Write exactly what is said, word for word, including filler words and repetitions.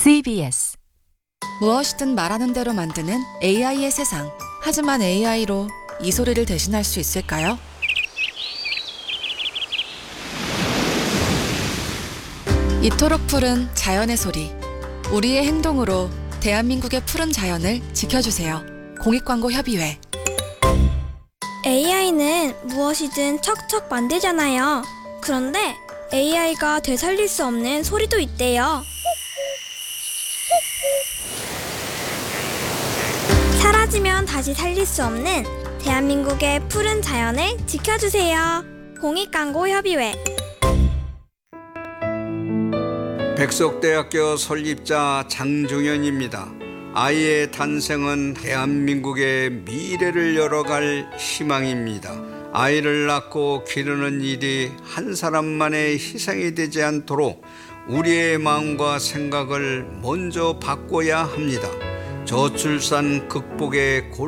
씨비에스 무엇이든 말하는 대로 만드는 에이아이의 세상. 하지만 에이아이로 이 소리를 대신할 수 있을까요? 이토록 푸른 자연의 소리. 우리의 행동으로 대한민국의 푸른 자연을 지켜주세요. 공익광고협의회. 에이아이는 무엇이든 척척 만들잖아요. 그런데 에이아이가 되살릴 수 없는 소리도 있대요. 사라지면 다시 살릴 수 없는 대한민국의 푸른 자연을 지켜주세요. 공익광고협의회. 백석대학교 설립자 장종현입니다. 아이의 탄생은 대한민국의 미래를 열어갈 희망입니다. 아이를 낳고 기르는 일이 한 사람만의 희생이 되지 않도록 우리의 마음과 생각을 먼저 바꿔야 합니다. 저출산 극복의 골